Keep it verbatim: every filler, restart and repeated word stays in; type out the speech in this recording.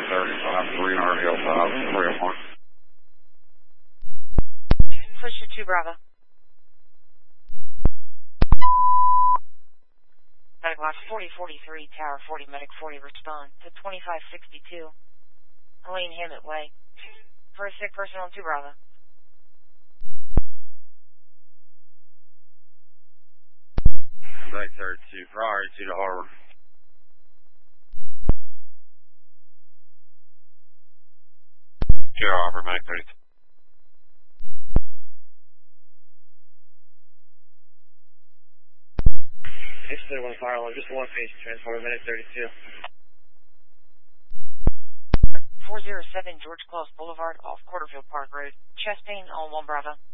thirty-five, three hundred Hillside, three oh one. Fisher two Bravo. Medic Lock forty forty-three, Tower forty, Medic forty, respond to twenty-five sixty-two, Elaine Hammett Way. For a sick person on two Bravo. Back thirty-two, priority to the harbor. Sure, harbor, Medic thirty-two. It's one fire alarm, just one phase transformer, Medic thirty-two. four oh seven George Closs Boulevard off Quarterfield Park Road. Chest pain on one Bravo.